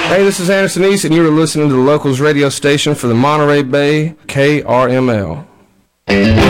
Hey, this is Anderson East, and you are listening to the Locals radio station for the Monterey Bay, KRML.